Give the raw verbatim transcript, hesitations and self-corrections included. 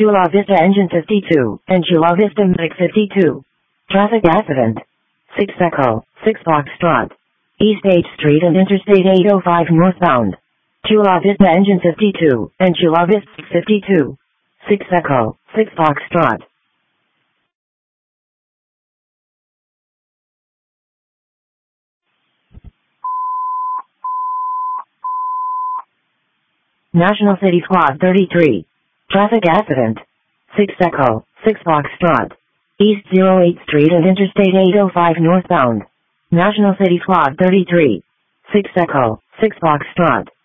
Chula Vista Engine fifty-two, and Chula Vista Medic fifty-two. Traffic accident. six Echo, six Foxtrot. East eighth Street and Interstate eight oh five northbound. Chula Vista Engine fifty-two, and Chula Vista fifty-two. six Echo, six Foxtrot. National City Squad thirty-three. Traffic accident. six Echo, six Foxtrot. East oh eighth Street and Interstate eight oh five northbound. National City Squad thirty-three. six Echo, six Foxtrot.